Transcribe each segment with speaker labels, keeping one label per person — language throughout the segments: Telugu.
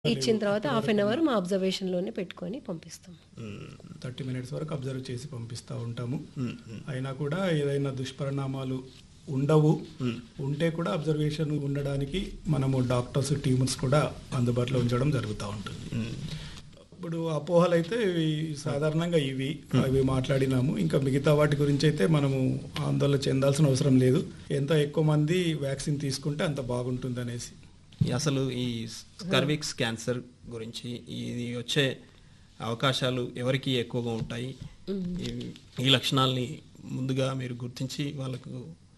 Speaker 1: ఇచ్చిన తర్వాత హాఫ్ అన్ అవర్ మా అబ్జర్వేషన్లోనే పెట్టుకొని పంపిస్తాం.
Speaker 2: 30 మినిట్స్ వరకు అబ్జర్వ్ చేసి పంపిస్తూ ఉంటాము. అయినా కూడా ఏదైనా దుష్పరిణామాలు ఉండవు, ఉంటే కూడా అబ్జర్వేషన్ ఉండడానికి మనము డాక్టర్స్ టీమ్స్ కూడా అందుబాటులో ఉంచడం జరుగుతూ ఉంటుంది. ఇప్పుడు అపోహలు అయితే సాధారణంగా అవి మాట్లాడినాము. ఇంకా మిగతా వాటి గురించి అయితే మనము ఆందోళన చెందాల్సిన అవసరం లేదు. ఎంత ఎక్కువ మంది వ్యాక్సిన్ తీసుకుంటే అంత బాగుంటుంది అనేసి.
Speaker 3: అసలు ఈ స్కర్విక్స్ క్యాన్సర్ గురించి ఇది వచ్చే అవకాశాలు ఎవరికి ఎక్కువగా ఉంటాయి, ఈ లక్షణాలని ముందుగా మీరు గుర్తించి వాళ్ళకు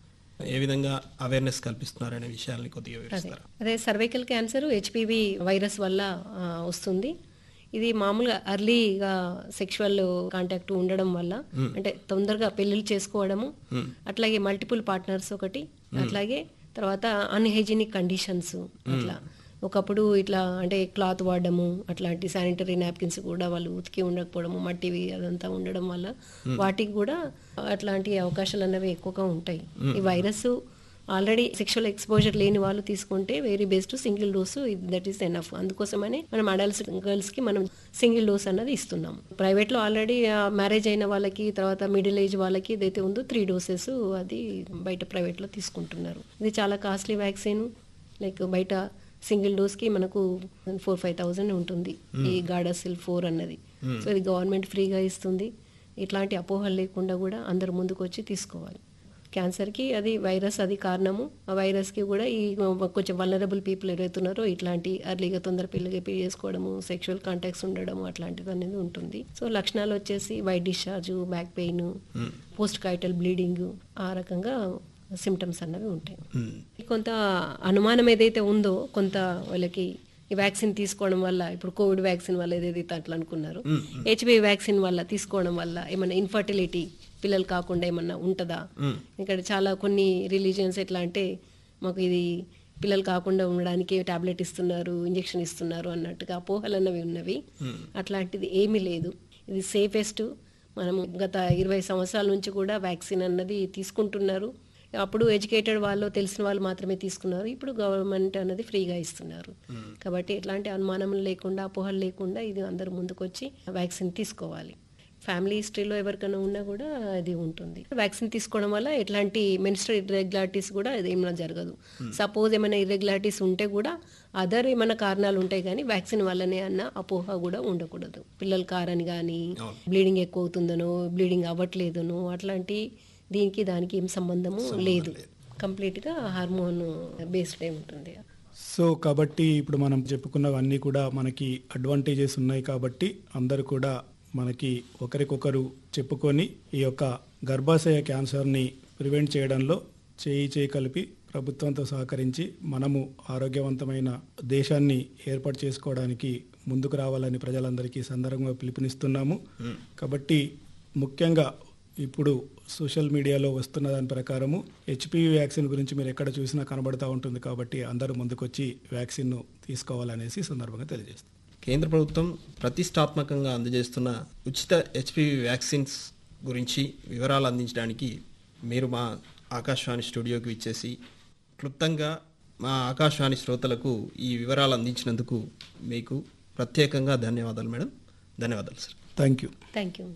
Speaker 3: ఏ విధంగా అవేర్నెస్ కల్పిస్తున్నారనే విషయాల్ని కొద్దిగా వివరిస్తారా?
Speaker 1: అదే సర్వైకల్ క్యాన్సర్ హెచ్పివి వైరస్ వల్ల వస్తుంది. ఇది మామూలుగా అర్లీగా సెక్షువల్ కాంటాక్ట్ ఉండడం వల్ల, అంటే తొందరగా పెళ్లిళ్ళు చేసుకోవడము, అట్లాగే మల్టిపుల్ పార్ట్నర్స్ ఒకటి, అట్లాగే తర్వాత అన్హైజీనిక్ కండిషన్స్, అట్లా ఒకప్పుడు ఇట్లా అంటే క్లాత్ వాడడము, అట్లాంటి శానిటరీ నాప్కిన్స్ కూడా వాళ్ళు ఉతికి ఉండకపోవడము, మట్టివి అదంతా ఉండడం వల్ల వాటికి కూడా అట్లాంటి అవకాశాలు అన్నవి ఎక్కువగా ఉంటాయి. ఈ వైరస్ ఆల్రెడీ సెక్షువల్ ఎక్స్పోజర్ లేని వాళ్ళు తీసుకుంటే very best single dose, that is enough. అందుకోసమనే మనం అడల్ట్స్ గర్ల్స్కి మనం సింగిల్ డోస్ అన్నది ఇస్తున్నాం. ప్రైవేట్లో ఆల్రెడీ మ్యారేజ్ అయిన వాళ్ళకి, తర్వాత మిడిల్ ఏజ్ వాళ్ళకి ఏదైతే ఉందో 3 డోసెస్ అది బయట ప్రైవేట్లో తీసుకుంటున్నారు. ఇది చాలా కాస్ట్లీ వ్యాక్సిన్. లైక్ బయట సింగిల్ డోస్కి మనకు 4-5,000 ఉంటుంది ఈ గాడాసిల్ 4 అన్నది. సో ఇది గవర్నమెంట్ ఫ్రీగా ఇస్తుంది. ఇట్లాంటి అపోహలు లేకుండా కూడా అందరు ముందుకు వచ్చి తీసుకోవాలి. క్యాన్సర్కి అది వైరస్, అది కారణము. ఆ వైరస్కి కూడా ఈ కొంచెం వల్నరబుల్ పీపుల్ ఎవరైతున్నారో ఇట్లాంటి అర్లీగా తొందర పెళ్లి చేసుకోవడము, సెక్షువల్ కాంటాక్ట్స్ ఉండడము అట్లాంటిది అనేది ఉంటుంది. సో లక్షణాలు వచ్చేసి white discharge, back pain, post కైటల్ bleeding, ఆ రకంగా సిమ్టమ్స్ అన్నవి ఉంటాయి. కొంత అనుమానం ఏదైతే ఉందో కొంత వాళ్ళకి ఈ వ్యాక్సిన్ తీసుకోవడం వల్ల, ఇప్పుడు కోవిడ్ వ్యాక్సిన్ వల్ల ఏదైతే అట్లా అనుకున్నారు, హెచ్బి వ్యాక్సిన్ వల్ల తీసుకోవడం వల్ల ఏమైనా ఇన్ఫర్టిలిటీ, పిల్లలు కాకుండా ఏమన్నా ఉంటుందా? ఇక్కడ చాలా కొన్ని రిలీజియన్స్ ఎట్లా అంటే మాకు ఇది పిల్లలు కాకుండా ఉండడానికి టాబ్లెట్ ఇస్తున్నారు, ఇంజెక్షన్ ఇస్తున్నారు అన్నట్టుగా అపోహలు అన్నవి ఉన్నవి. అట్లాంటిది ఏమీ లేదు. ఇది సేఫెస్ట్. మనము గత 20 సంవత్సరాల నుంచి కూడా వ్యాక్సిన్ అన్నది తీసుకుంటున్నారు. అప్పుడు ఎడ్యుకేటెడ్ వాళ్ళు, తెలిసిన వాళ్ళు మాత్రమే తీసుకున్నారు. ఇప్పుడు గవర్నమెంట్ అనేది ఫ్రీగా ఇస్తున్నారు. కాబట్టి ఎట్లాంటి అనుమానం లేకుండా, అపోహలు లేకుండా ఇది అందరూ ముందుకు వచ్చి వ్యాక్సిన్ తీసుకోవాలి. ఫ్యామిలీ హిస్టరీలో ఎవరికైనా ఉన్నా కూడా అది ఉంటుంది. వ్యాక్సిన్ తీసుకోవడం వల్ల ఎట్లాంటి మెన్స్ట్రల్ ఇర్రెగ్యులారిటీస్ కూడా ఏమైనా జరగదు. సపోజ్ ఏమైనా ఇర్రెగ్యులారిటీస్ ఉంటే కూడా అదర్ ఏమైనా కారణాలు ఉంటాయి, కానీ వ్యాక్సిన్ వల్లనే అన్న అపోహ కూడా ఉండకూడదు. పిల్లలు కారని కానీ, బ్లీడింగ్ ఎక్కువ అవుతుందనో, బ్లీడింగ్ అవ్వట్లేదనో, అట్లాంటి దీనికి దానికి ఏం సంబంధము లేదు. కంప్లీట్గా హార్మోన్ బేస్డ్ ఉంటుంది.
Speaker 2: సో కాబట్టి ఇప్పుడు మనం చెప్పుకున్నవన్నీ కూడా మనకి అడ్వాంటేజెస్ ఉన్నాయి. కాబట్టి అందరూ కూడా మనకి ఒకరికొకరు చెప్పుకొని ఈ యొక్క గర్భాశయ క్యాన్సర్ని ప్రివెంట్ చేయడంలో చేయి కలిపి ప్రభుత్వంతో సహకరించి మనము ఆరోగ్యవంతమైన దేశాన్ని ఏర్పాటు చేసుకోవడానికి ముందుకు రావాలని ప్రజలందరికీ సందర్భంగా పిలుపునిస్తున్నాము. కాబట్టి ముఖ్యంగా ఇప్పుడు సోషల్ మీడియాలో వస్తున్న దాని ప్రకారము హెచ్పివి వ్యాక్సిన్ గురించి మీరు ఎక్కడ చూసినా కనబడుతూ ఉంటుంది. కాబట్టి అందరూ ముందుకొచ్చి వ్యాక్సిన్ను తీసుకోవాలనేసి సందర్భంగా తెలియజేస్తాం.
Speaker 3: కేంద్ర ప్రభుత్వం ప్రతిష్టాత్మకంగా అందజేస్తున్న ఉచిత హెచ్పివి వ్యాక్సిన్స్ గురించి వివరాలు అందించడానికి మీరు మా ఆకాశవాణి స్టూడియోకి ఇచ్చేసి క్లుప్తంగా మా ఆకాశవాణి శ్రోతలకు ఈ వివరాలు అందించినందుకు మీకు ప్రత్యేకంగా ధన్యవాదాలు మేడం. ధన్యవాదాలు సార్.
Speaker 1: Thank you.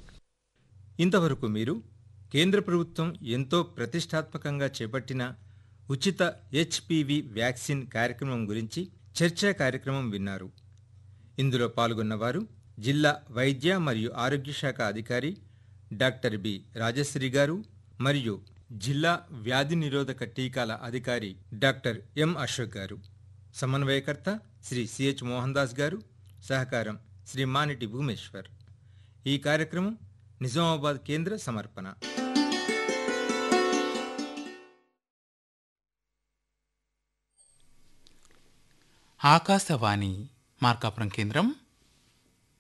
Speaker 4: ఇంతవరకు మీరు కేంద్ర ప్రభుత్వం ఎంతో ప్రతిష్టాత్మకంగా చేపట్టిన ఉచిత హెచ్పివి వ్యాక్సిన్ కార్యక్రమం గురించి చర్చా కార్యక్రమం విన్నారు. ఇందులో పాల్గొన్నవారు జిల్లా వైద్య మరియు ఆరోగ్య శాఖ అధికారి డాక్టర్ బి రాజశ్రీ గారు మరియు జిల్లా వ్యాధి నిరోధక టీకాల అధికారి డాక్టర్ ఎం అశోక్ గారు. సమన్వయకర్త శ్రీ సిహెచ్ మోహన్ దాస్ గారు. సహకారం శ్రీ మానిటి భూమేశ్వర్. ఈ కార్యక్రమం నిజామాబాద్ కేంద్ర సమర్పణ.
Speaker 5: ఆకాశవాణి మార్కాపురం కేంద్రం.